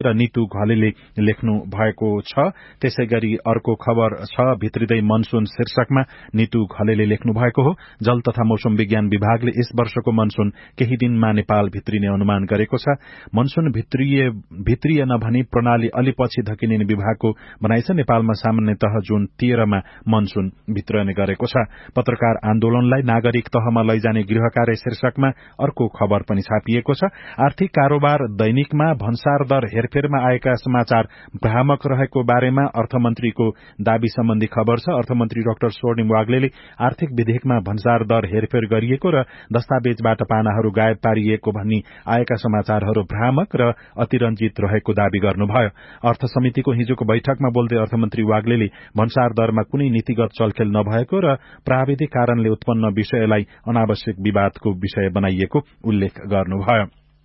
भनेर नितु घलेले लेख्नु भएको छ। त्यसैगरी अर्को खबर छ भित्रिदै मनसुन शीर्षकमा नितु घलेले लेख्नु भएको हो। जल तथा मौसम विज्ञान विभागले यस वर्षको मनसुन केही दिनमा नेपाल भित्रिने अनुमान गरेको छ। मनसुन भित्रिएन भनी प्रणाली अलि पछि धकिने विभागको भनाइ छ। नेपालमा सामान्यतः जुन 13 मा मनसुन भित्रने गरेको छ। पत्रकार आन्दोलनलाई नागरिक तहमा लैजाने गृह कार्य शीर्षकमा अर्को खबर पनि छापिएको छ। आर्थिक कारोबार दैनिकमा भन्सार दर हेरफेरमा आएका समाचार भ्रामक रहेको बारेमा अर्थमन्त्रीको दावी सम्बन्धी खबर छ। अर्थमन्त्री डाक्टर स्वर्णिम वाग्लेले आर्थिक विधेयकमा भन्सार दर हेरफेर गरिएको र दस्तावेजबाट पानाहरू गायब पारिएको भनी आएका समाचारहरू भ्रामक र अतिरञ्जित रहेको दावी गर्नुभयो। अर्थ समितिको हिजोको बैठकमा बोल्दै अर्थमन्त्री वाग्लेले भन्सार दरमा कुनै नीतिगत चलखेल नभएको र प्राविधिक कारणले उत्पन्न विषयलाई अनावश्यक विवादको विषय बनाइएको उल्लेख गर्नुभयो।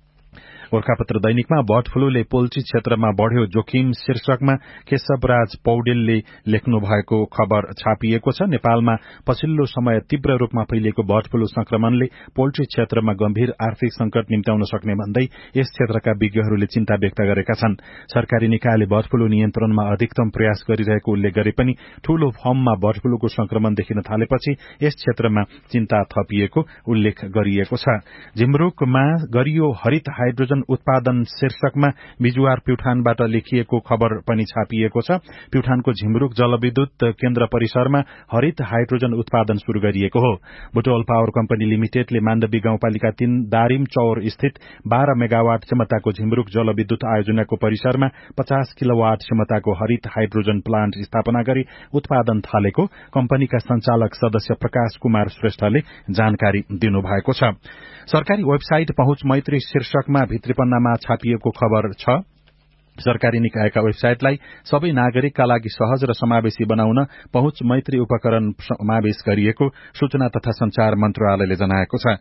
गोर्खापत्र दैनिकमा बर्ड फ्लूले पोल्ट्री क्षेत्रमा बढ़्यो जोखिम शीर्षकमा केशवराज पौडेलले लेख्नु भएको खबर छापिएको छ। नेपालमा पछिल्लो समय तीव्र रूपमा फैलिएको बर्ड फ्लू संक्रमणले पोल्ट्री क्षेत्रमा गम्भीर आर्थिक संकट निम्त्याउन सक्ने भन्दै यस क्षेत्रका विज्ञहरूले चिन्ता व्यक्त गरेका छन्। सरकारी निकायले बर्ड फ्लू नियन्त्रणमा अधिकतम प्रयास गरिरहेको उल्लेख गरे पनि ठूलो फर्ममा बर्ड फ्लूको संक्रमण देखिन थालेपछि यस क्षेत्रमा चिन्ता थपिएको उल्लेख गरिएको छ। झिमरुकमा गरियो हरित हाइड्रोजन उत्पादन शीर्षकमा बिजुवार प्युठानबाट लेखिएको खबर पनि छापिएको छ। प्युठानको झिमरुक जलविद्युत केन्द्र परिसरमा हरित हाइड्रोजन उत्पादन शुरू गरिएको हो। बुटवल पावर कम्पनी लिमिटेडले माण्डवी गाउँपालिका 3 दारिम चौर स्थित 12 मेगावाट क्षमताको झिमरुक जलविद्युत आयोजनाको परिसरमा 50 किलोवाट क्षमताको हरित हाइड्रोजन प्लान्ट स्थापना गरी उत्पादन थालेको कम्पनीका संचालक सदस्य प्रकाश कुमार श्रेष्ठले जानकारी दिनुभएको छ। सरकारी वेबसाइट पहुँच मैत्री शीर्षकमा भित्रीपन्नामा छापिएको खबर छ। सरकारी निकायका वेबसाइटलाई सबै नागरिकका लागि सहज र समावेशी बनाउन पहुँच मैत्री उपकरण समावेश गरिएको सूचना तथा संचार मन्त्रालयले जनाएको छ।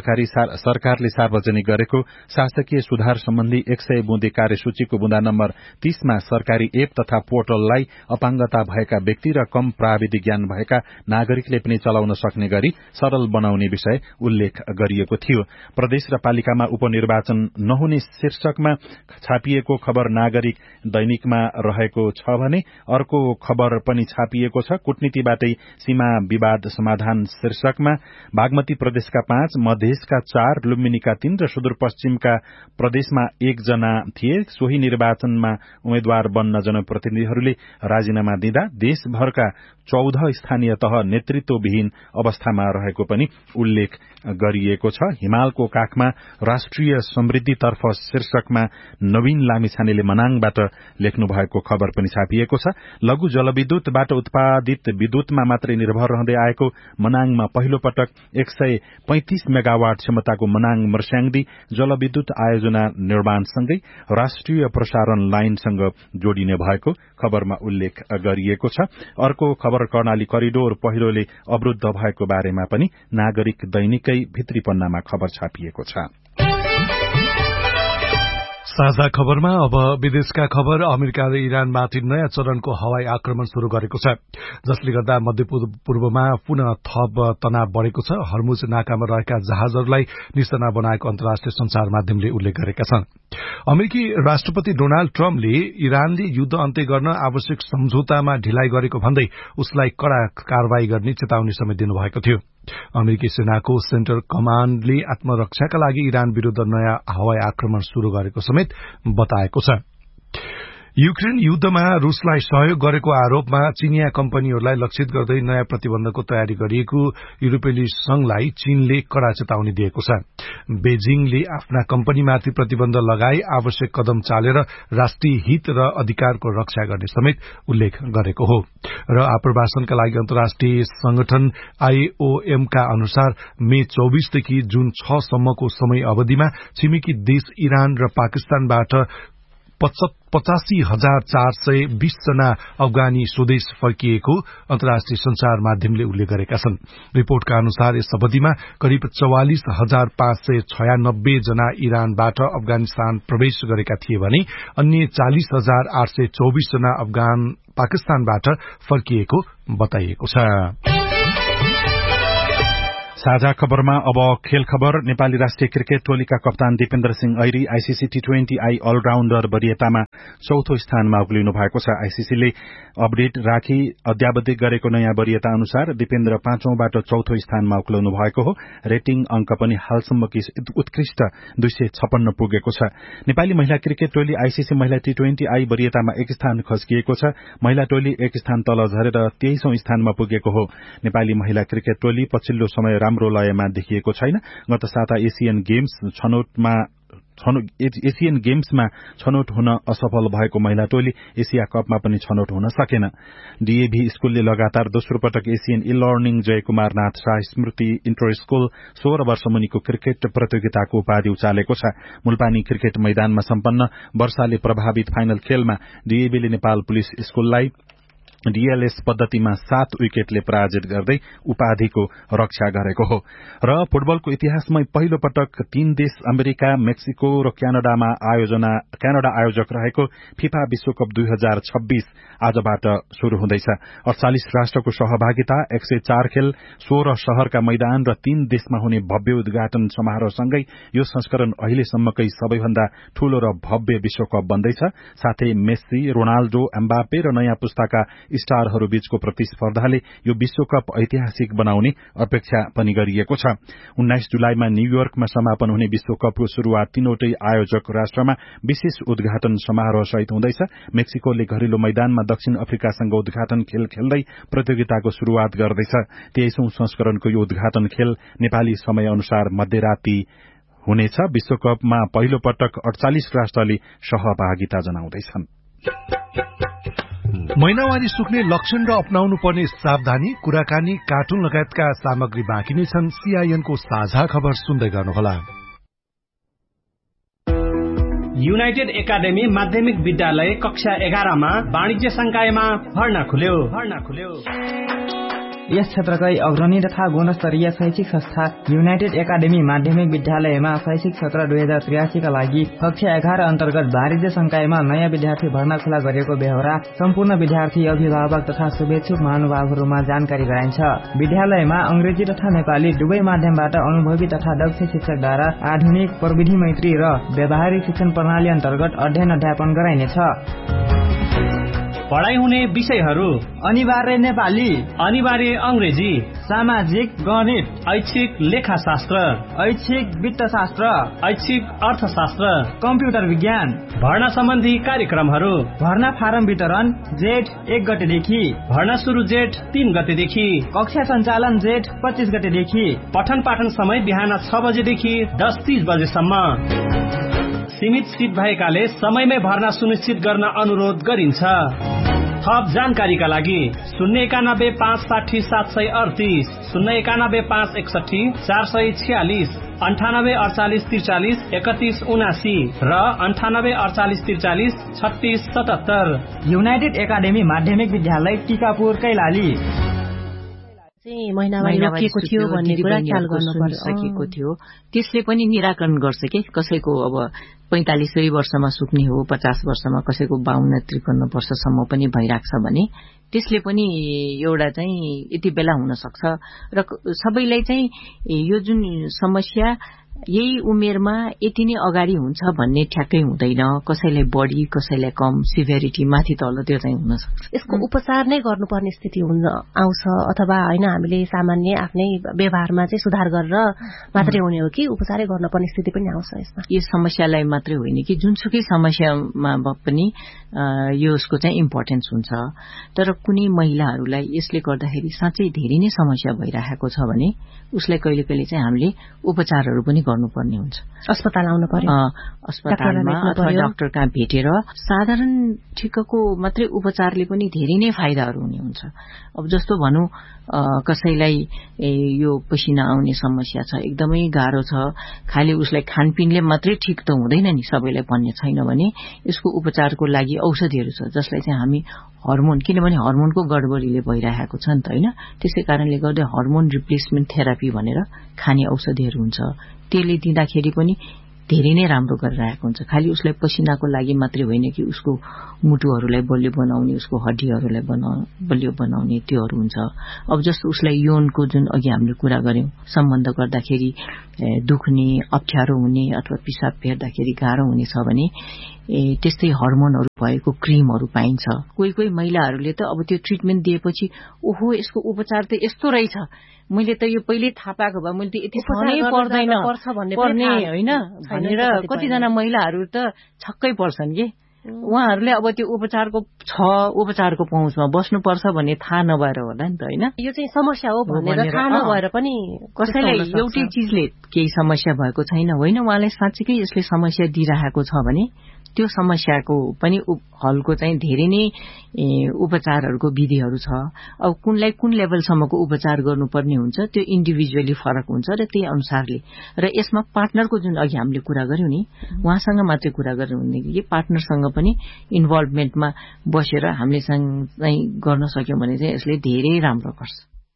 सरकारले सार्वजनिक गरेको शासकीय सुधार सम्बन्धी 100 बुँदे कार्यसूचीको बुँदा नम्बर 30 मा सरकारी एप तथा पोर्टललाई अपाङ्गता भएका व्यक्ति र कम प्राविधिक ज्ञान भएका नागरिकले पनि चलाउन सक्ने गरी सरल बनाउने विषय उल्लेख गरिएको थियो। प्रदेश र पालिकामा उपनिर्वाचन नहुने शीर्षकमा छापिएको खबर नागरिक दैनिकमा रहेको छ भने अर्को खबर पनि छापिएको छ। कूटनीतिबाटै सीमा विवाद समाधान शीर्षकमा बागमती प्रदेशका 5, मधेसका 4, लुम्बिनीका 3 र सुदूरपश्चिमका प्रदेशमा 1 जना थिए। सोही निर्वाचनमा उम्मेद्वार बन्न जनप्रतिनिधिहरूले राजीनामा दिँदा देशभरका 14 स्थानीय तह नेतृत्वविहीन अवस्थामा रहेको पनि उल्लेख गरिएको छ। हिमालको काखमा राष्ट्रिय समृद्धितर्फ शीर्षकमा नवीन लामिछानेले मनाङबाट लेख्नु भएको खबर पनि छापिएको छ। लघु जलविद्युतबाट उत्पादित विद्युतमा मात्रै निर्भर रहँदै आएको मनाङमा पहिलो पटक 135 मेगावाट क्षमताको मनाङ मर्स्याङदी जलविद्युत आयोजना निर्माणसँगै राष्ट्रिय प्रसारण लाइनसँग जोडिने भएको खबरमा उल्लेख गरिएको छ। अर्को खबर कर्णाली करिडोर पहिरोले अवरुद्ध भएको बारेमा पनि नागरिक दैनिकै भित्री पन्नामा खबर छापिएको छ। साझा खबरमा अब विदेशका खबर। अमेरिकाले इरानमाथि नयाँ चरणको हवाई आक्रमण शुरू गरेको छ, जसले गर्दा मध्यपूर्वमा पुनः थप तनाव बढ़ेको छ। हर्मुज नाकामा रहेका जहाजहरूलाई निशाना बनाएको अन्तर्राष्ट्रिय संचार माध्यमले उल्लेख गरेका छन्। अमेरिकी राष्ट्रपति डोनाल्ड ट्रम्पले इरानले युद्ध अन्त्य गर्न आवश्यक सम्झौतामा ढिलाइ गरेको भन्दै उसलाई कड़ा कारवाही गर्ने चेतावनी समेत दिनुभएको थियो। अमेरिकी सेनाको सेन्ट्रल कमाण्डले आत्मरक्षाका लागि इरान विरूद्ध नयाँ हवाई आक्रमण शुरू गरेको समेत बताएको छ। युक्रेन युद्धमा रूसलाई सहयोग गरेको आरोपमा चीनिया कम्पनीहरूलाई लक्षित गर्दै नयाँ प्रतिबन्धको तयारी गरिएको युरोपेली संघलाई चीनले कड़ा चेतावनी दिएको छ। बेजिङले आफ्ना कम्पनीमाथि प्रतिबन्ध लगाई आवश्यक कदम चालेर राष्ट्रिय हित र अधिकारको रक्षा गर्ने समेत उल्लेख गरेको हो। र आप्रवासनका लागि अन्तर्राष्ट्रिय संगठन IOM का अनुसार मे 24 देखि जुन 6 सम्मको समय अवधिमा छिमेकी देश इरान र पाकिस्तानबाट 85,420 जना अफगानी स्वदेश फर्किएको अन्तर्राष्ट्रिय संचार माध्यमले उल्लेख गरेका छन्। रिपोर्टका अनुसार यस अवधिमा करिब 44,596 जना इरानबाट अफगानिस्तान प्रवेश गरेका थिए भने अन्य 40,824 जना अफगान पाकिस्तानबाट फर्किएको बताइएको छ। साझा खबरमा अब खेल खबर। नेपाली राष्ट्रिय क्रिकेट टोलीका कप्तान दीपेन्द्र सिंह ऐरी आईसीसी T20I अलराउण्डर वरियतामा चौथो स्थानमा उक्लिनु भएको छ। आईसीसीले अपडेट राखी अद्यावधि गरेको नयाँ वरियता अनुसार दीपेन्द्र 5औंबाट चौथो स्थानमा उक्लनु भएको हो। रेटिङ अंक पनि हालसम्मकी उत्कृष्ट 256 पुगेको छ। नेपाली महिला क्रिकेट टोली आईसीसी महिला T20I वरियतामा एक स्थान खस्किएको छ। महिला टोली एक स्थान तल झरेर 23औं स्थानमा पुगेको हो। नेपाली महिला क्रिकेट टोली पछिल्लो समय राम्रो लयमा देखिएको छैन। गत साता एशियन गेम्समा छनौट हुन असफल भएको महिला टोली एशिया कपमा पनि छनौट हुन सकेन। डीएभी स्कूलले लगातार दोस्रो पटक एशियन ई लर्निङ जयकुमारनाथ शाह स्मृति इन्टर स्कूल 16 वर्ष मुनिको क्रिकेट प्रतियोगिताको उपाधि उचालेको छ। मुलपानी क्रिकेट मैदानमा सम्पन्न वर्षाले प्रभावित फाइनल खेलमा डीएभीले नेपाल पुलिस स्कूललाई डीएलएस पद्धतिमा 7 विकेटले पराजित गर्दै उपाधिको रक्षा गरेको हो। र फुटबलको इतिहासमै पहिलो पटक 3 देश अमेरिका, मेक्सिको र क्यानाडा आयोजक रहेको फिफा विश्वकप 2026 आजबाट शुरू हुँदैछ। 48 राष्ट्रको सहभागिता, 104 खेल, 16 शहरका मैदान र 3 देशमा हुने भव्य उद्घाटन समारोहसँगै यो संस्करण अहिलेसम्मकै सबैभन्दा ठूलो र भव्य विश्वकप बन्दैछ। साथै मेस्सी, रोनाल्डो, एम्बापे र नयाँ पुस्ताका स्टारहरू बीचको प्रतिस्पर्धाले यो विश्वकप ऐतिहासिक बनाउने अपेक्षा पनि गरिएको छ। 19 जुलाईमा न्यूयोर्कमा समापन हुने विश्वकपको शुरूआत 3वटै आयोजक राष्ट्रमा विशेष उद्घाटन समारोह सहित हुँदैछ। मेक्सिकोले घरेलु मैदानमा दक्षिण अफ्रिकासँग उद्घाटन खेल खेल्दै प्रतियोगिताको शुरूआत गर्दैछ। 23औं संस्करणको यो उद्घाटन खेल नेपाली समय अनुसार मध्यराती हुनेछ। विश्वकपमा पहिलो पटक 48 राष्ट्रले सहभागिता जनाउँदैछन्। महिनावारी सुक्ने लक्षण र अपनाउनु पर्ने सावधानी, कुराकानी, कार्टुन लगायतका सामग्री बाँकी नै छन्। सीआईएनको साझा खबर सुन्दै गर्नुहोला। युनाइटेड एकाडेमी माध्यमिक विद्यालय कक्षा 11 मा वाणिज्य संकायमा भर्ना खुल्यो। यस क्षेत्रकै अग्रणी तथा गुणस्तरीय शैक्षिक संस्था युनाइटेड एकाडेमी माध्यमिक विद्यालयमा शैक्षिक सत्र 2083 का लागि कक्षा 11 अन्तर्गत वाणिज्य संकायमा नयाँ विद्यार्थी भर्ना खुला गरेको बेहोरा सम्पूर्ण विद्यार्थी, अभिभावक तथा शुभेच्छुक महानुभावहरूमा जानकारी गराइन्छ। विद्यालयमा अंग्रेजी तथा नेपाली दुवै माध्यमबाट अनुभवी तथा दक्ष शिक्षकद्वारा आधुनिक प्रविधि मैत्री र व्यावहारिक शिक्षण प्रणाली अन्तर्गत अध्ययन अध्यापन गराइनेछ। पढाइ हुने विषयहरू अनिवार्य नेपाली, अनिवार्य अंग्रेजी, सामाजिक, गणित, ऐच्छिक लेखाशास्त्र, ऐच्छिक वित्तशास्त्र, ऐच्छिक अर्थशास्त्र, कम्प्युटर विज्ञान। भर्ना सम्बन्धी कार्यक्रमहरू भर्ना फारम वितरण जेठ 1 गतेदेखि, भर्ना सुरु जेठ 3 गतेदेखि, कक्षा सञ्चालन जेठ 25 गतेदेखि, पठन पाठन समय बिहान 6 बजेदेखि 10:30 बजेसम्म। सीमित सीट भएकाले समयमै भर्ना सुनिश्चित गर्न अनुरोध गरिन्छ। थप जानकारीका लागि 091 560 738, 091 561 446, 98 48 43 31 79 र 98 48 43 36 77। युनाइटेड एकाडेमी माध्यमिक विद्यालय टीकापुर कैलाली। महिनावारी रोकिएको थियो भन्ने कुरा ख्याल गर्नु थियो। त्यसले पनि निराकरण गर्छ के कसैको अब 45 वर्षमा सुक्ने हो, 50 वर्षमा कसैको 52-53 वर्षसम्म पनि भइराख्छ भने त्यसले पनि एउटा चाहिँ यति बेला हुन सक्छ र सबैलाई चाहिँ यो जुन समस्या यही उमेरमा यति नै अगाडि हुन्छ भन्ने ठ्याक्कै हुँदैन। कसैलाई बढी, कसैलाई कम, सिभियरिटी माथि तल त्यो चाहिँ हुन सक्छ। यसको उपचार नै गर्नुपर्ने स्थिति आउँछ अथवा हैन हामीले सामान्य आफ्नै व्यवहारमा चाहिँ सुधार गरेर मात्रै हुने हो कि उपचारै गर्नुपर्ने स्थिति पनि आउँछ यसमा? यो समस्यालाई मात्रै होइन कि जुनसुकै समस्यामा पनि यसको चाहिँ इम्पोर्टेन्स हुन्छ। तर कुनै महिलाहरूलाई यसले गर्दाखेरि साँच्चै धेरै नै समस्या भइरहेको छ भने उसलाई कहिले कहिले चाहिँ हामीले उपचारहरू पनि गर्नुपर्ने हुन्छ। अस्पताल आउनु पर्यो, अस्पतालमा अथवा डाक्टर कहाँ भेटेर साधारण ठिक्कको मात्रै उपचारले पनि धेरै नै फाइदाहरू हुने हुन्छ। अब जस्तो भनौं कसैलाई यो पसिना आउने समस्या छ, एकदमै गाह्रो छ, खाली उसलाई खानपिनले मात्रै ठिक त हुँदैन नि, सबैलाई भन्ने छैन भने यसको उपचारको लागि औषधिहरू छ जसलाई चाहिँ हामी हर्मोन, किनभने हर्मोनको गडबडीले भइरहेको छ नि त हैन, त्यसै कारणले गर्दा हर्मोन रिप्लेसमेन्ट थेरापी भनेर खाने औषधिहरू हुन्छ। त्यसले दिँदाखेरि पनि धेरै नै राम्रो गरिरहेको हुन्छ। खालि उसलाई पसिनाको लागि मात्रै होइन कि उसको मुटुहरूलाई बलियो बनाउने, उसको हड्डीहरूलाई बलियो बनाउने त्योहरू हुन्छ। अब जस्तो उसलाई यौनको जुन अघि हामीले कुरा गर्यौं सम्बन्ध गर्दाखेरि दुख्ने, अप्ठ्यारो हुने अथवा पिसाब फेर्दाखेरि गाह्रो हुने छ भने त्यस्तै हर्मोनहरू भएको क्रिमहरू पाइन्छ। कोही कोही महिलाहरूले त अब त्यो ट्रिटमेन्ट दिएपछि ओहो यसको उपचार त यस्तो रहेछ, मैले त यो पहिले थाहा पाएको भए मैले त यति सहनै पर्दैन पर्ने होइन भनेर कतिजना महिलाहरू त छक्कै पर्छन् कि उहाँहरूले अब त्यो उपचारको पहुँचमा बस्नुपर्छ भन्ने थाहा नभएर होला नि त होइन। यो चाहिँ समस्या हो भनेर थाहा नभएर पनि कसैलाई एउटै चिजले केही समस्या भएको छैन होइन, उहाँलाई साँच्चीकै यसले समस्या दिइरहेको छ भने त्यो समस्याको पनि हलको चाहिँ धेरै नै उपचारहरूको विधिहरू छ। अब कुनलाई कुन लेभलसम्मको उपचार गर्नुपर्ने हुन्छ त्यो इन्डिभिजुअली फरक हुन्छ र त्यही अनुसारले र यसमा पार्टनरको जुन अघि हामीले कुरा गर्यौं नि उहाँसँग मात्रै कुरा गर्नु हुने कि पार्टनरसँग पनि इन्भल्भमेन्टमा बसेर हामीले चाहिँ गर्न सक्यौं भने चाहिँ यसले धेरै राम्रो गर्छ।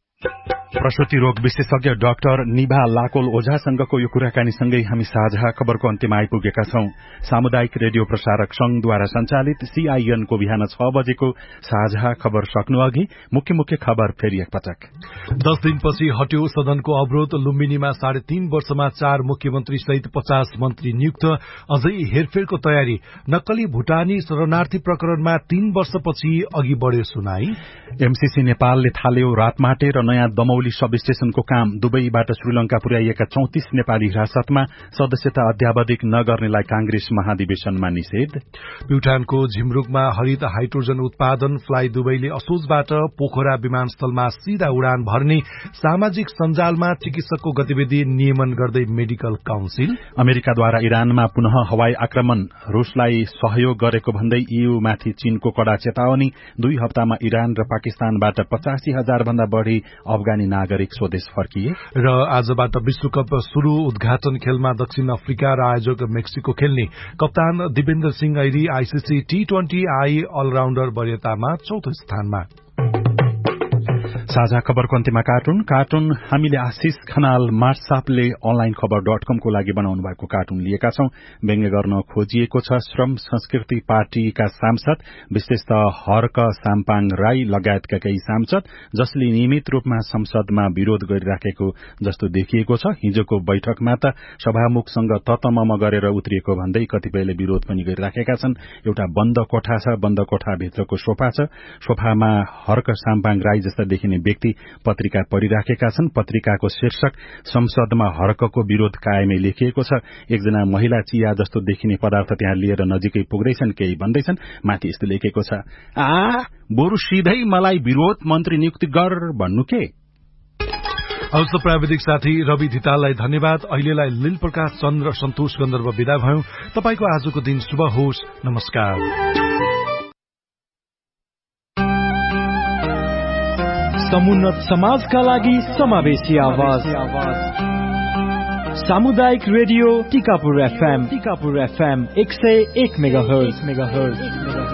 प्रसूति रोग विशेषज्ञ डाक्टर निभा लाकोल ओझासँगको यो कुराकानीसँगै हामी साझा खबरको अन्त्यमा आइपुगेका छौं। सामुदायिक रेडियो प्रसारक संघद्वारा संचालित CIN को बिहान 6 बजेको साझा खबर सक्नु अघि मुख्य मुख्य खबर फेरि एकपटक। 10 दिनपछि हट्यो सदनको अवरोध। लुम्बिनीमा 3.5 वर्षमा 4 मुख्यमन्त्री सहित 50 मन्त्री नियुक्त। अझै हेरफेरको तयारी। नक्कली भुटानी शरणार्थी प्रकरणमा 3 वर्षपछि अघि बढ्यो सुनाई। MCC नेपालले थाल्यो रातमाटे र नयाँ दमौली सब स्टेशनको काम। दुबईबाट श्रीलंका पुर्याइएका 34 नेपाली हिरासतमा। सदस्यता अध्यावधिक नगर्नेलाई कांग्रेस महाधिवेशनमा निषेध। प्युठानको झिमरुकमा हरित हाइड्रोजन उत्पादन। फ्लाइ दुबईले असोजबाट पोखरा विमानस्थलमा सीधा उडान भर्ने। सामाजिक सञ्जालमा चिकित्सकको गतिविधि नियमन गर्दै मेडिकल काउन्सिल। अमेरिकाद्वारा इरानमा पुनः हवाई आक्रमण। रूसलाई सहयोग गरेको भन्दै EU माथि चीनको कड़ा चेतावनी। 2 हप्तामा इरान र पाकिस्तानबाट 85,000 भन्दा बढ़ी अफगानी नागरिक स्वदेश फर्किए। र आजबाट विश्वकप शुरू। उद्घाटन खेलमा दक्षिण अफ्रिका र आयोजक मेक्सिको खेल्ने। कप्तान दिवेन्द्र सिंह ऐरी ICC T20I अलराउण्डर वरियतामा 4थो स्थानमा। साझा खबरको अन्त्यमा कार्टुन हामीले आशिष खनाल मार्सापले onlinekhabar.com को लागि बनाउनु भएको कार्टुन लिएका छौं। व्यङ्ग्य गर्न खोजिएको छ श्रम संस्कृति पार्टीका सांसद विशेषतः हर्क साम्पाङ राई लगायतका केही सांसद जसले नियमित रूपमा संसदमा विरोध गरिराखेको जस्तो देखिएको छ। हिजोको बैठकमा त सभामुखसँग ततमम गरेर उत्रिएको भन्दै कतिपयले विरोध पनि गरिराखेका छन्। एउटा बन्द कोठा छ, बन्द कोठाभित्रको सोफा छ। सोफामा हर्क साम्पाङ राई जस्ता देखिने व्यक्ति पत्रिका पढिराखेका छन्। पत्रिकाको शीर्षक संसदमा हर्कको विरोध कायमै लेखिएको छ। एकजना महिला चिया जस्तो देखिने पदार्थ त्यहाँ लिएर नजिकै पुग्दैछन्। केही भन्दैछन्। माथि यस्तो लेखेको छ, बरु सिधै मलाई विरोध मन्त्री नियुक्ति गर भन्नु के। अवश्य प्राविधिक साथी रवि धिताललाई धन्यवाद। अहिलेलाई लील प्रकाश चन्द्र सन्तोष गन्धर्व विदा भयौं। तपाईको आजको दिन शुभ होस्। नमस्कार। समुन्नत समाजका लागि समावेशी आवाज। सामुदायिक रेडियो टिकापुर FM 101 मेगाहर्ज।